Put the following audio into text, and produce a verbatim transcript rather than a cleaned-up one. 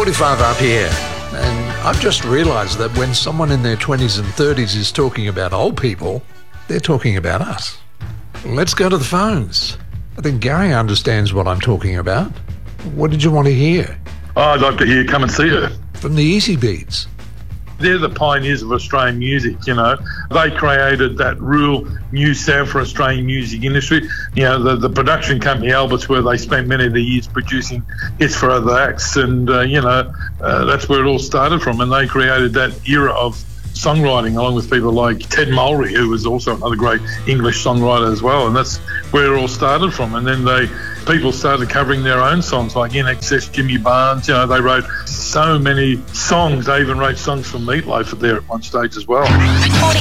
forty-five up here. And I've just realised that when someone in their twenties and thirties is talking about old people, they're talking about us. Let's go to the phones. I think Gary understands what I'm talking about. What did you want to hear? Oh, I'd like to hear Come and See Her. From the Easy Beats. They're the pioneers of Australian music, you know. They created that real new sound for Australian music industry. You know, the, the production company, Alberts, where they spent many of the years producing hits for other acts. And, uh, you know, uh, that's where it all started from. And they created that era of songwriting along with people like Ted Mulry, who was also another great English songwriter as well. And that's where it all started from. And then they people started covering their own songs, like In Excess, Jimmy Barnes. You know, they wrote so many songs. They even wrote songs for Meatloaf there at one stage as well.